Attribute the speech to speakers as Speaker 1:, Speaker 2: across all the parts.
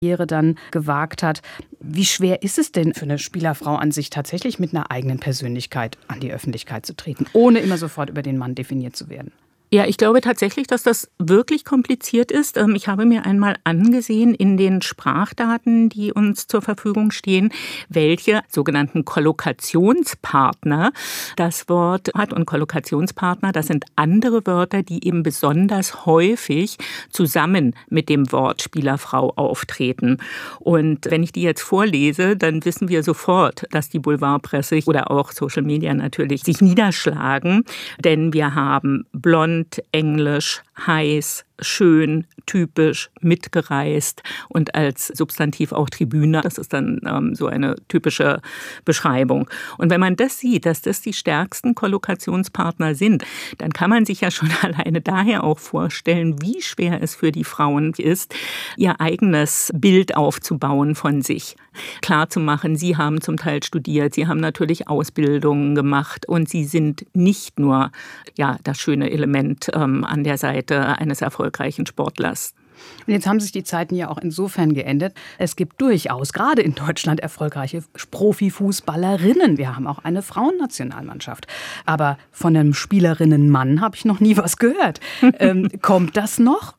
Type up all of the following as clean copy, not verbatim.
Speaker 1: Karriere dann gewagt hat. Wie schwer ist es denn für eine Spielerfrau an sich tatsächlich mit einer eigenen Persönlichkeit an die Öffentlichkeit zu treten, ohne immer sofort über den Mann definiert zu werden?
Speaker 2: Ja, ich glaube tatsächlich, dass das wirklich kompliziert ist. Ich habe mir einmal angesehen in den Sprachdaten, die uns zur Verfügung stehen, welche sogenannten Kollokationspartner das Wort hat. Und Kollokationspartner, das sind andere Wörter, die eben besonders häufig zusammen mit dem Wort Spielerfrau auftreten. Und wenn ich die jetzt vorlese, dann wissen wir sofort, dass die Boulevardpresse oder auch Social Media natürlich sich niederschlagen. Denn wir haben blond, englisch, heiß, schön, typisch, mitgereist und als Substantiv auch Tribüne. Das ist dann so eine typische Beschreibung. Und wenn man das sieht, dass das die stärksten Kollokationspartner sind, dann kann man sich ja schon alleine daher auch vorstellen, wie schwer es für die Frauen ist, ihr eigenes Bild aufzubauen von sich. Klar zu machen, sie haben zum Teil studiert, sie haben natürlich Ausbildungen gemacht und sie sind nicht nur das schöne Element an der Seite eines erfolgreichen Sportlers.
Speaker 1: Und jetzt haben sich die Zeiten ja auch insofern geändert. Es gibt durchaus, gerade in Deutschland, erfolgreiche Profifußballerinnen. Wir haben auch eine Frauennationalmannschaft. Aber von einem Spielerinnenmann habe ich noch nie was gehört. Kommt das noch?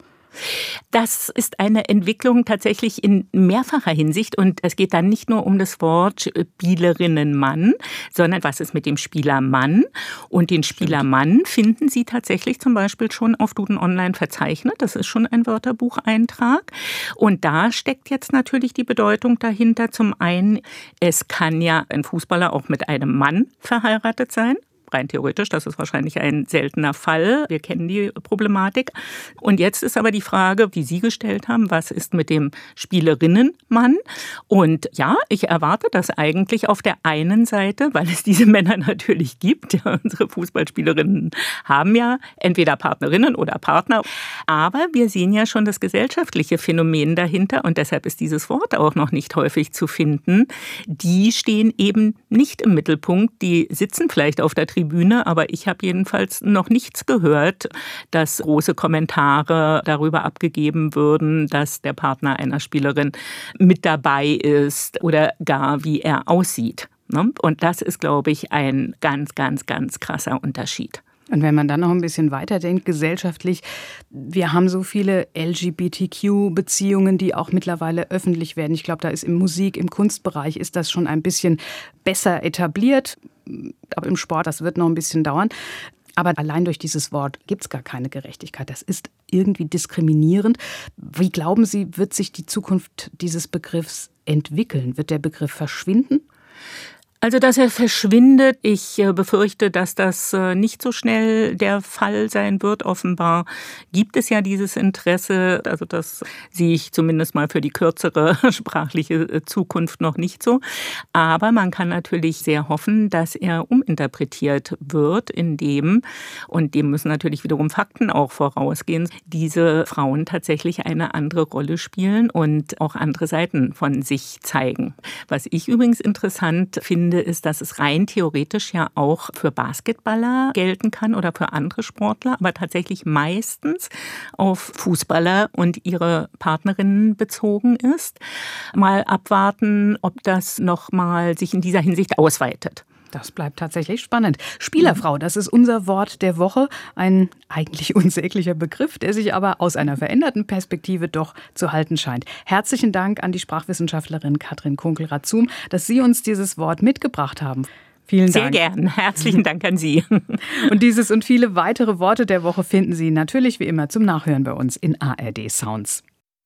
Speaker 2: Das ist eine Entwicklung tatsächlich in mehrfacher Hinsicht und es geht dann nicht nur um das Wort Spielerinnenmann, sondern was ist mit dem Spielermann? Und den Spielermann finden Sie tatsächlich zum Beispiel schon auf Duden Online verzeichnet. Das ist schon ein Wörterbucheintrag. Und da steckt jetzt natürlich die Bedeutung dahinter. Zum einen, es kann ja ein Fußballer auch mit einem Mann verheiratet sein. Rein theoretisch, das ist wahrscheinlich ein seltener Fall. Wir kennen die Problematik. Und jetzt ist aber die Frage, die Sie gestellt haben, was ist mit dem Spielerinnenmann? Und ja, ich erwarte das eigentlich auf der einen Seite, weil es diese Männer natürlich gibt. Ja, unsere Fußballspielerinnen haben ja entweder Partnerinnen oder Partner. Aber wir sehen ja schon das gesellschaftliche Phänomen dahinter und deshalb ist dieses Wort auch noch nicht häufig zu finden. Die stehen eben nicht im Mittelpunkt. Die sitzen vielleicht auf der Tribüne, aber ich habe jedenfalls noch nichts gehört, dass große Kommentare darüber abgegeben würden, dass der Partner einer Spielerin mit dabei ist oder gar wie er aussieht. Und das ist, glaube ich, ein ganz, ganz, ganz krasser Unterschied.
Speaker 1: Und wenn man dann noch ein bisschen weiterdenkt, gesellschaftlich, wir haben so viele LGBTQ-Beziehungen, die auch mittlerweile öffentlich werden. Ich glaube, da ist im im Kunstbereich ist das schon ein bisschen besser etabliert. Aber im Sport, das wird noch ein bisschen dauern. Aber allein durch dieses Wort gibt es gar keine Gerechtigkeit. Das ist irgendwie diskriminierend. Wie glauben Sie, wird sich die Zukunft dieses Begriffs entwickeln? Wird der Begriff verschwinden?
Speaker 2: Also, dass er verschwindet, ich befürchte, dass das nicht so schnell der Fall sein wird. Offenbar gibt es ja dieses Interesse, also das sehe ich zumindest mal für die kürzere sprachliche Zukunft noch nicht so. Aber man kann natürlich sehr hoffen, dass er uminterpretiert wird, indem, und dem müssen natürlich wiederum Fakten auch vorausgehen, diese Frauen tatsächlich eine andere Rolle spielen und auch andere Seiten von sich zeigen. Was ich übrigens interessant finde, ist, dass es rein theoretisch ja auch für Basketballer gelten kann oder für andere Sportler, aber tatsächlich meistens auf Fußballer und ihre Partnerinnen bezogen ist. Mal abwarten, ob das nochmal sich in dieser Hinsicht ausweitet.
Speaker 1: Das bleibt tatsächlich spannend. Spielerfrau, das ist unser Wort der Woche. Ein eigentlich unsäglicher Begriff, der sich aber aus einer veränderten Perspektive doch zu halten scheint. Herzlichen Dank an die Sprachwissenschaftlerin Katrin Kunkel-Razum, dass Sie uns dieses Wort mitgebracht haben. Vielen Dank.
Speaker 2: Sehr gern. Herzlichen Dank an Sie.
Speaker 1: Und dieses und viele weitere Worte der Woche finden Sie natürlich wie immer zum Nachhören bei uns in ARD Sounds.